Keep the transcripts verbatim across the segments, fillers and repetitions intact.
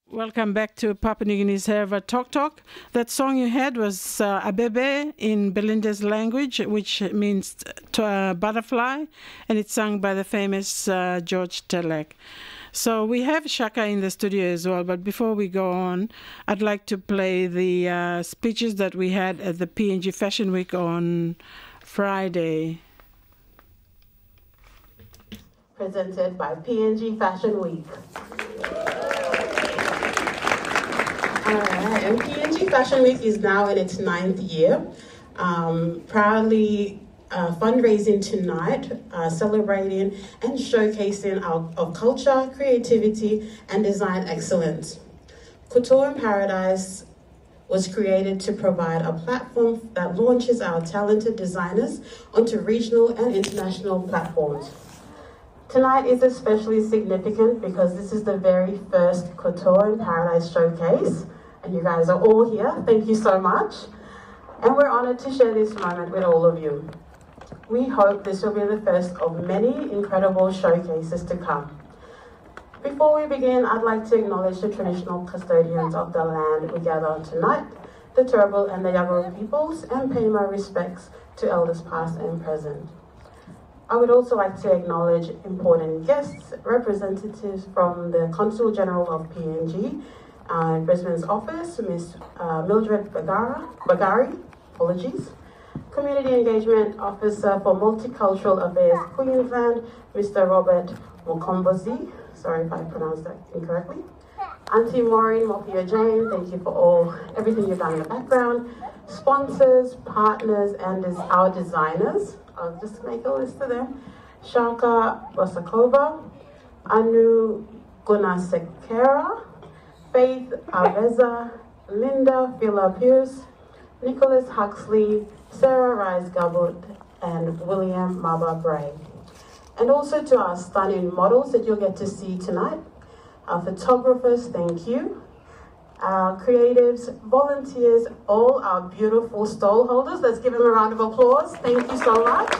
Welcome back to Papua New Guinea's Hereva Talk Talk. That song you had was uh, Abebe in Belinda's language, which means to, uh, butterfly, and it's sung by the famous uh, George Telek. So we have Shaka in the studio as well, but before we go on, I'd like to play the uh, speeches that we had at the P N G Fashion Week on Friday. Presented by P N G Fashion Week. Alright, and P N G Fashion Week is now in its ninth year. Um, proudly uh, fundraising tonight, uh, celebrating and showcasing our, our culture, creativity, and design excellence. Couture in Paradise was created to provide a platform that launches our talented designers onto regional and international platforms. Tonight is especially significant because this is the very first Couture in Paradise showcase, and you guys are all here. Thank you so much. And we're honored to share this moment with all of you. We hope this will be the first of many incredible showcases to come. Before we begin, I'd like to acknowledge the traditional custodians of the land we gather on tonight, the Turrbal and the Yagara peoples, and pay my respects to elders past and present. I would also like to acknowledge important guests, representatives from the Consul General of P N G uh, in Brisbane's office, Miz Uh, Mildred Bagara, Bagari, apologies, Community Engagement Officer for Multicultural Affairs Queensland, Mister Robert Mokombozi, sorry if I pronounced that incorrectly, Auntie Maureen Mopia Jane, thank you for all, everything you've done in the background, sponsors, partners, and des our designers. I'll just make a list of them. Shaka Bosakova, Anu Gunasekera, Faith Aveza, Linda Phila Pierce, Nicholas Huxley, Sarah Rise Gabut, and William Maba Bray. And also to our stunning models that you'll get to see tonight. Our photographers, thank you. Our creatives, volunteers, all our beautiful stall holders. Let's give them a round of applause. Thank you so much.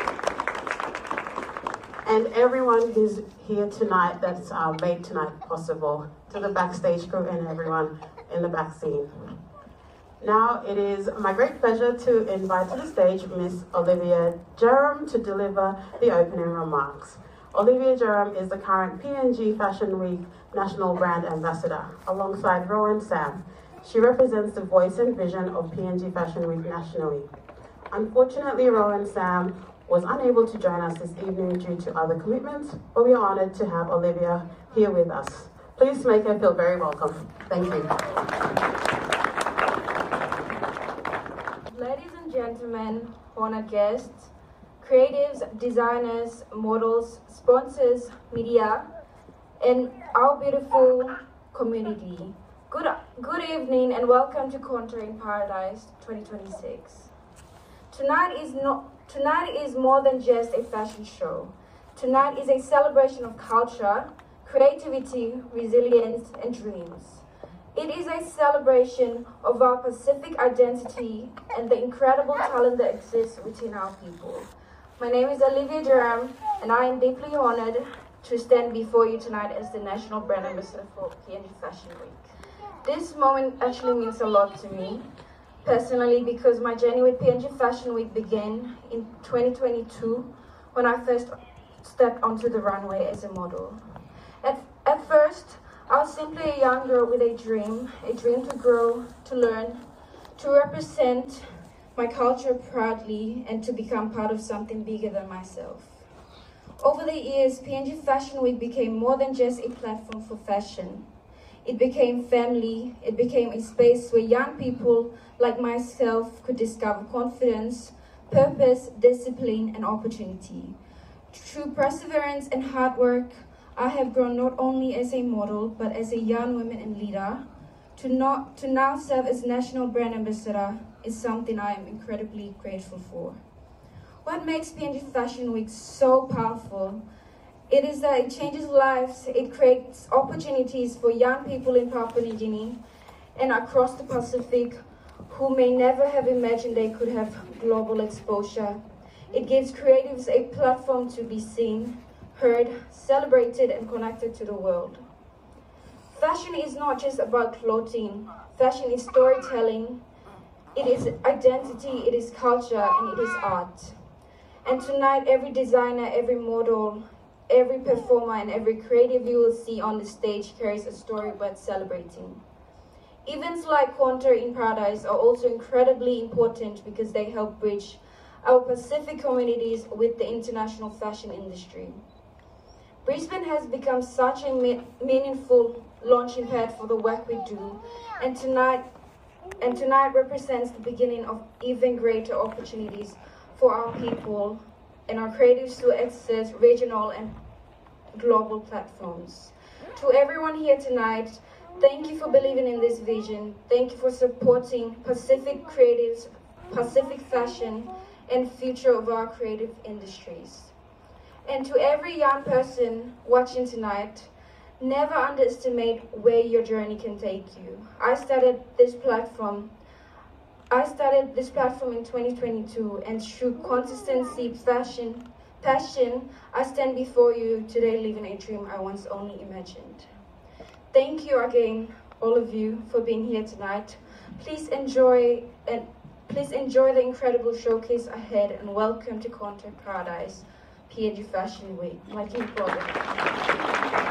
And everyone who's here tonight that's uh, made tonight possible. To the backstage crew and everyone in the back scene. Now it is my great pleasure to invite to the stage Miss Olivia Jerram to deliver the opening remarks. Olivia Jerram is the current P N G Fashion Week National Brand Ambassador, alongside Rowan Sam. She represents the voice and vision of P N G Fashion Week nationally. Unfortunately, Rowan Sam was unable to join us this evening due to other commitments, but we are honored to have Olivia here with us. Please make her feel very welcome. Thank you. Ladies and gentlemen, honored guests, creatives, designers, models, sponsors, media, and our beautiful community. Good, good evening and welcome to Couture in Paradise twenty twenty-six. Tonight is, not, tonight is more than just a fashion show. Tonight is a celebration of culture, creativity, resilience, and dreams. It is a celebration of our Pacific identity and the incredible talent that exists within our people. My name is Olivia Jerram, and I am deeply honored to stand before you tonight as the National Brand Ambassador for P N G Fashion Week. This moment actually means a lot to me, personally, because my journey with P N G Fashion Week began in twenty twenty-two when I first stepped onto the runway as a model. At, at first, I was simply a young girl with a dream, a dream to grow, to learn, to represent my culture proudly, and to become part of something bigger than myself. Over the years, P N G Fashion Week became more than just a platform for fashion. It became family, it became a space where young people like myself could discover confidence, purpose, discipline, and opportunity. Through perseverance and hard work, I have grown not only as a model, but as a young woman and leader. To, not, to now serve as National Brand Ambassador is something I am incredibly grateful for. What makes P N G Fashion Week so powerful? It is that it changes lives, it creates opportunities for young people in Papua New Guinea and across the Pacific who may never have imagined they could have global exposure. It gives creatives a platform to be seen, heard, celebrated, and connected to the world. Fashion is not just about clothing. Fashion is storytelling, it is identity, it is culture, and it is art. And tonight, every designer, every model, every performer, and every creative you will see on the stage carries a story worth celebrating. Events like Quanta in Paradise are also incredibly important because they help bridge our Pacific communities with the international fashion industry. Brisbane has become such a me meaningful launching pad for the work we do, and tonight, and tonight represents the beginning of even greater opportunities for our people and our creatives to access regional and global platforms. To everyone here tonight, thank you for believing in this vision. Thank you for supporting Pacific creatives, Pacific fashion, and future of our creative industries. And to every young person watching tonight, never underestimate where your journey can take you. I started this platform. I started this platform in twenty twenty-two, and through consistency, fashion, passion, I stand before you today living a dream I once only imagined. Thank you again, all of you, for being here tonight. Please enjoy and please enjoy the incredible showcase ahead, and welcome to Quanta Paradise P N G Fashion Week. My team product.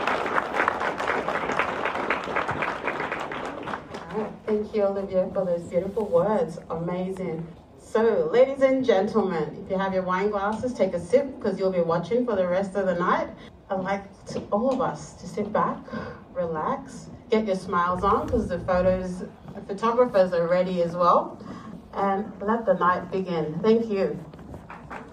Thank you, Olivia, for those beautiful words. Amazing. So, ladies and gentlemen, if you have your wine glasses, take a sip because you'll be watching for the rest of the night. I'd like to, all of us to sit back, relax, get your smiles on because the photos, the photographers are ready as well, and let the night begin. Thank you.